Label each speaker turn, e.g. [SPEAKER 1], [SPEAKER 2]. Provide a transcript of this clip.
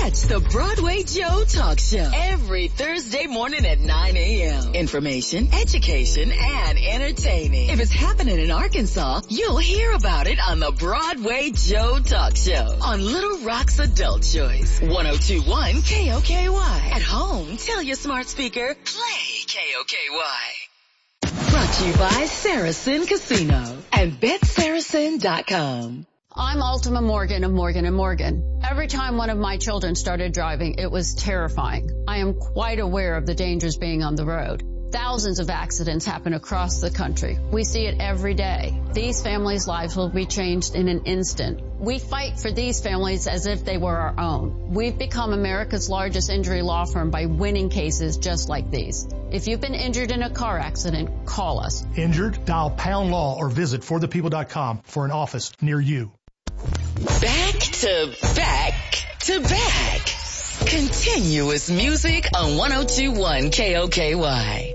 [SPEAKER 1] Catch the Broadway Joe Talk Show every Thursday morning at 9 a.m. Information, education, and entertaining. If it's happening in Arkansas, you'll hear about it on the Broadway Joe Talk Show on Little Rock's Adult Choice. 102.1 KOKY. At home, tell your smart speaker, play KOKY. Brought to you by Saracen Casino and BetSaracen.com.
[SPEAKER 2] I'm Ultima Morgan of Morgan & Morgan. Every time one of my children started driving, it was terrifying. I am quite aware of the dangers being on the road. Thousands of accidents happen across the country. We see it every day. These families' lives will be changed in an instant. We fight for these families as if they were our own. We've become America's largest injury law firm by winning cases just like these. If you've been injured in a car accident, call us.
[SPEAKER 3] Injured? Dial # law or visit forthepeople.com for an office near you.
[SPEAKER 1] Back to back to back. Continuous music on 102.1 KOKY.